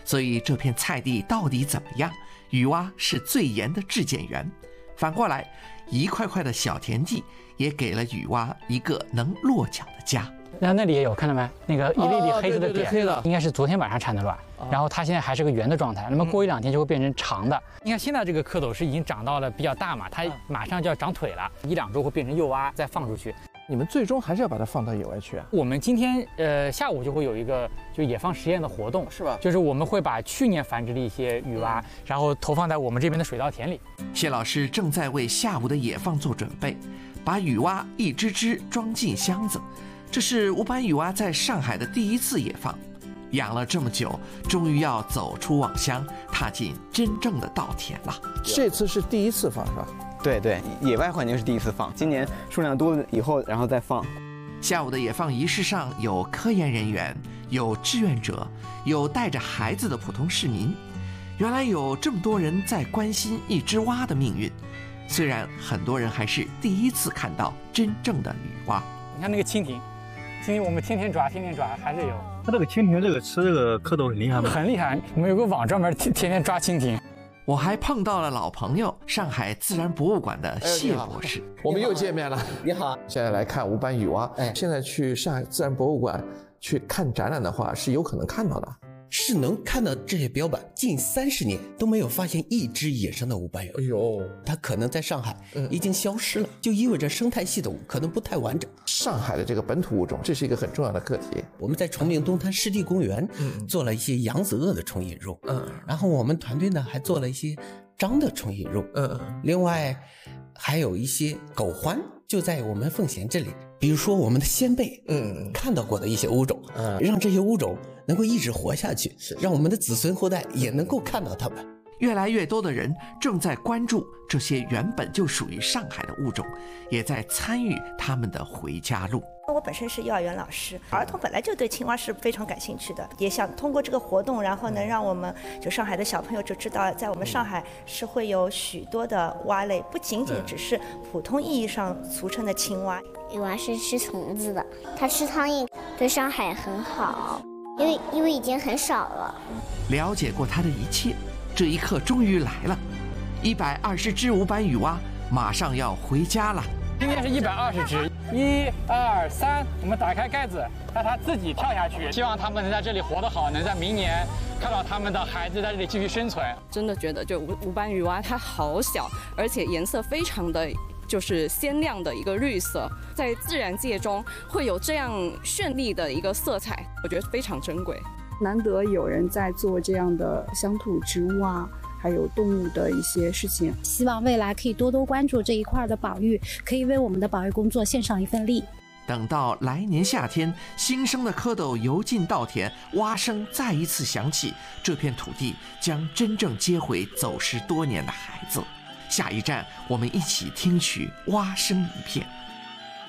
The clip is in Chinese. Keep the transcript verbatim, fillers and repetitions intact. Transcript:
所以这片菜地到底怎么样，雨蛙是最严的质检员。反过来，一块块的小田地也给了雨蛙一个能落脚的家。 那那里也有，看到没？那个一粒粒黑色的点， 哦、对对对， 应该是昨天晚上产的卵，哦、然后它现在还是个圆的状态，那么过一两天就会变成长的。你看现在这个蝌蚪是已经长到了比较大嘛，它马上就要长腿了，一两周会变成幼蛙，再放出去。 你们最终还是要把它放到野外去啊？ 我们今天呃下午就会有一个就野放实验的活动， 是吧？ 就是我们会把去年繁殖的一些雨蛙，嗯、然后投放在我们这边的水稻田里。 谢老师正在为下午的野放做准备，把雨蛙一只只装进箱子。这是无斑雨蛙在上海的第一次野放，养了这么久，终于要走出网箱，踏进真正的稻田了。 这次是第一次放是吧？ 对对，野外环境是第一次放，今年数量多了以后，然后再放。 下午的野放仪式上有科研人员，有志愿者，有带着孩子的普通市民。原来有这么多人在关心一只蛙的命运，虽然很多人还是第一次看到真正的雨蛙。 你看那个蜻蜓，蜻蜓我们天天抓，天天抓，还是有。 它这个蜻蜓这个吃这个蝌蚪很厉害吗？ 很厉害，我们有个网专门天天天抓蜻蜓。 我还碰到了老朋友，上海自然博物馆的谢博士。 哎、我们又见面了。 你好， 现在来看无斑雨蛙。哎，现在去上海自然博物馆去看展览的话，是有可能看到的。 是能看到这些标本，近三十年都没有发现一只野生的无斑雨蛙。 哎呦， 它可能在上海已经消失了，嗯、就意味着生态系统可能不太完整。 上海的这个本土物种，这是一个很重要的课题。 我们在崇明东滩湿地公园，嗯、做了一些扬子鳄的重引入，嗯，然后我们团队呢还做了一些章的重引入，嗯，另外还有一些狗獾就在我们奉贤这里。比如说我们的先辈，嗯，看到过的一些物种，嗯，让这些物种能够一直活下去，是让我们的子孙后代也能够看到它们。 越来越多的人正在关注这些原本就属于上海的物种，也在参与他们的回家路。 我本身是幼儿园老师，儿童本来就对青蛙是非常感兴趣的，也想通过这个活动，然后能让我们就上海的小朋友就知道，在我们上海是会有许多的蛙类，不仅仅只是普通意义上俗称的青蛙。 雨蛙是吃虫子的，它吃苍蝇对上海很好，因为因为已经很少了。 了解过它的一切，这一刻终于来了，一百二十只无斑雨蛙马上要回家了。 今天是一百二十只，一二三，我们打开盖子，让它自己跳下去。希望它们能在这里活得好，能在明年看到他们的孩子在这里继续生存。 真的觉得就无无斑雨蛙它好小，而且颜色非常的就是鲜亮的一个绿色，在自然界中会有这样绚丽的一个色彩，我觉得非常珍贵。 难得有人在做这样的乡土植物啊，还有动物的一些事情， 希望未来可以多多关注这一块的保育，可以为我们的保育工作献上一份力。 等到来年夏天，新生的蝌蚪游进稻田，蛙声再一次响起，这片土地将真正接回走失多年的孩子。下一站，我们一起听取蛙声一片。